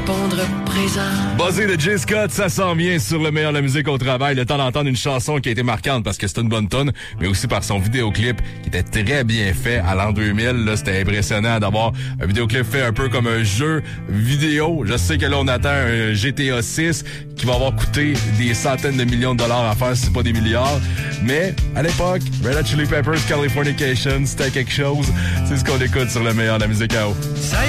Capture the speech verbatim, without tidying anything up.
répondre présent. Buzzé de J. Scott, ça sent bien sur le meilleur de la musique au travail. Le temps d'entendre une chanson qui a été marquante parce que c'est une bonne tonne, mais aussi par son vidéoclip qui était très bien fait à l'an deux mille. Là, c'était impressionnant d'avoir un vidéoclip fait un peu comme un jeu vidéo. Je sais que là, on attend un G T A six qui va avoir coûté des centaines de millions de dollars à faire, si c'est pas des milliards. Mais à l'époque, Red Hot Chili Peppers, Californication, c'était quelque chose. C'est ce qu'on écoute sur le meilleur de la musique à eau.